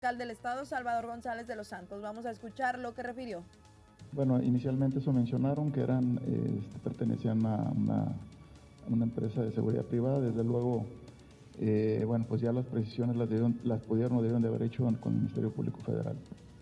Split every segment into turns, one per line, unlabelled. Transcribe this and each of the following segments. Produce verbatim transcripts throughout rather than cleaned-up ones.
fiscal del estado, Salvador González de los Santos. Vamos a escuchar lo que refirió.
Bueno, inicialmente eso mencionaron que eran, eh, pertenecían a una, a una empresa de seguridad privada. Desde luego, eh, bueno, pues ya las precisiones las, debieron, las pudieron o debieron de haber hecho con el Ministerio Público Federal.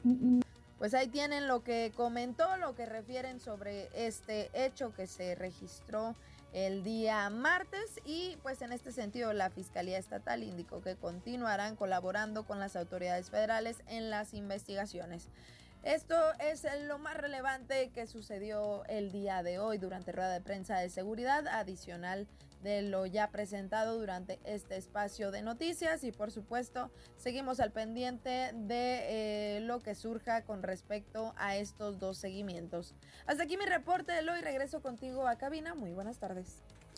Pues ahí tienen lo que comentó, lo que refieren sobre este hecho que se registró el día martes, y pues en este sentido la Fiscalía Estatal indicó que continuarán colaborando con las autoridades federales en las investigaciones. Esto es lo más relevante que sucedió el día de hoy durante rueda de prensa de seguridad, adicional de lo ya presentado durante este espacio de noticias, y por supuesto seguimos al pendiente de eh, lo que surja con respecto a estos dos seguimientos. Hasta aquí mi reporte, Eloy, regreso contigo a cabina. Muy buenas tardes.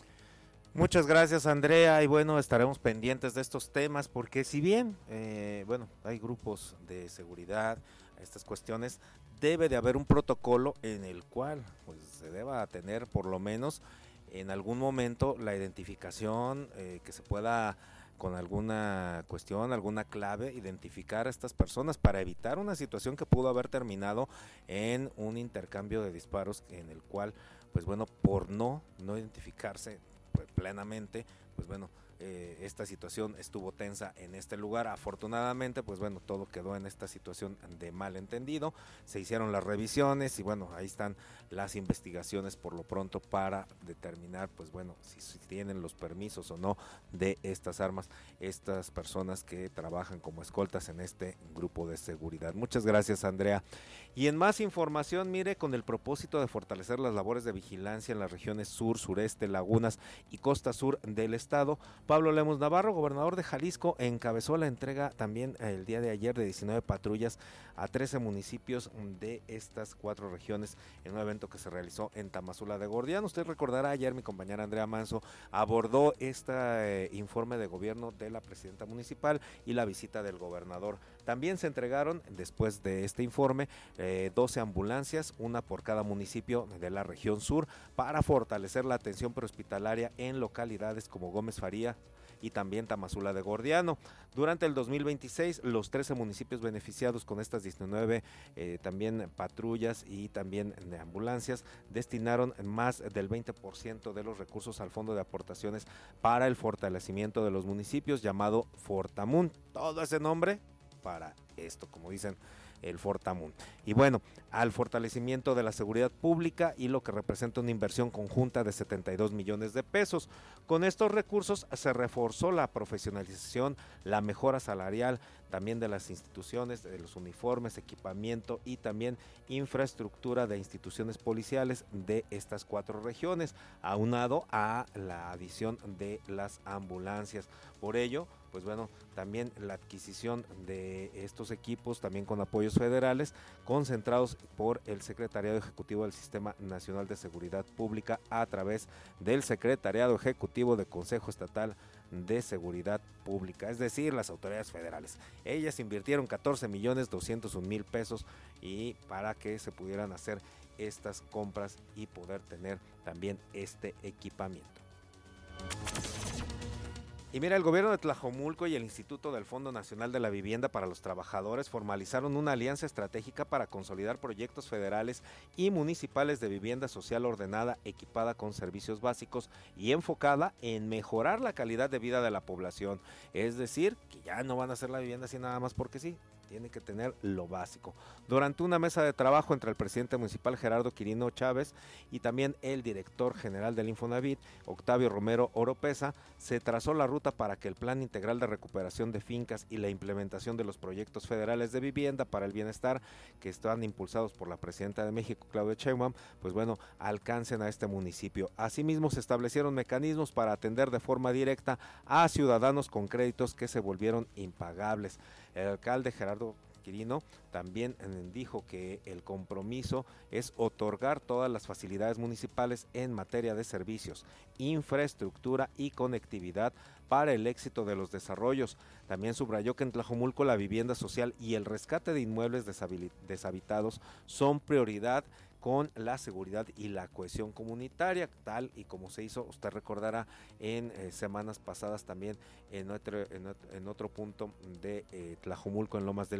Muchas gracias, Andrea, y bueno, estaremos pendientes de estos temas porque si bien, eh, bueno, hay grupos de seguridad, estas cuestiones, debe de haber un protocolo en el cual pues se deba tener por lo menos en algún momento la identificación, eh, que se pueda con alguna cuestión, alguna clave, identificar a estas personas para evitar una situación que pudo haber terminado en un intercambio de disparos en el cual, pues bueno, por no, no identificarse pues, plenamente, pues bueno, eh, esta situación estuvo tensa en este lugar. Afortunadamente, pues bueno, todo quedó en esta situación de malentendido, se hicieron las revisiones y bueno, ahí están las investigaciones por lo pronto para determinar, pues bueno, si, si tienen los permisos o no de estas armas, estas personas que trabajan como escoltas en este grupo de seguridad. Muchas gracias, Andrea. Y en más información, mire, con el propósito de fortalecer las labores de vigilancia en las regiones sur, sureste, lagunas y costa sur del estado, Pablo Lemus Navarro, gobernador de Jalisco, encabezó la entrega también el día de ayer de diecinueve patrullas a trece municipios de estas cuatro regiones en un evento que se realizó en Tamazula de Gordiano. Usted recordará, ayer mi compañera Andrea Manso abordó este eh, informe de gobierno de la presidenta municipal y la visita del gobernador. También se entregaron, después de este informe, eh, doce ambulancias, una por cada municipio de la región sur, para fortalecer la atención prehospitalaria en localidades como Gómez Faría y también Tamazula de Gordiano. Durante el dos mil veintiséis, los trece municipios beneficiados con estas diecinueve eh, también patrullas y también de ambulancias destinaron más del veinte por ciento de los recursos al fondo de aportaciones para el fortalecimiento de los municipios llamado Fortamun. Todo ese nombre para esto, como dicen, el Fortamun. Y bueno, al fortalecimiento de la seguridad pública y lo que representa una inversión conjunta de setenta y dos millones de pesos. Con estos recursos se reforzó la profesionalización, la mejora salarial también de las instituciones, de los uniformes, equipamiento y también infraestructura de instituciones policiales de estas cuatro regiones, aunado a la adición de las ambulancias. Por ello, pues bueno, también la adquisición de estos equipos, también con apoyos federales, concentrados por el Secretariado Ejecutivo del Sistema Nacional de Seguridad Pública a través del Secretariado Ejecutivo del Consejo Estatal de Seguridad Pública, es decir, las autoridades federales. Ellas invirtieron catorce millones doscientos un mil pesos y para que se pudieran hacer estas compras y poder tener también este equipamiento. Y mira, el gobierno de Tlajomulco y el Instituto del Fondo Nacional de la Vivienda para los Trabajadores formalizaron una alianza estratégica para consolidar proyectos federales y municipales de vivienda social ordenada, equipada con servicios básicos y enfocada en mejorar la calidad de vida de la población. Es decir, que ya no van a hacer la vivienda así nada más porque sí. Tiene que tener lo básico. Durante una mesa de trabajo entre el presidente municipal Gerardo Quirino Chávez y también el director general del Infonavit, Octavio Romero Oropesa, se trazó la ruta para que el Plan Integral de Recuperación de Fincas y la implementación de los proyectos federales de vivienda para el bienestar que están impulsados por la presidenta de México, Claudia Sheinbaum, pues bueno, alcancen a este municipio. Asimismo, se establecieron mecanismos para atender de forma directa a ciudadanos con créditos que se volvieron impagables. El alcalde Gerardo Quirino también dijo que el compromiso es otorgar todas las facilidades municipales en materia de servicios, infraestructura y conectividad para el éxito de los desarrollos. También subrayó que en Tlajomulco la vivienda social y el rescate de inmuebles deshabitados son prioridad con la seguridad y la cohesión comunitaria, tal y como se hizo, usted recordará, en eh, semanas pasadas también en otro, en otro, en otro punto de eh, Tlajomulco, en Lomas del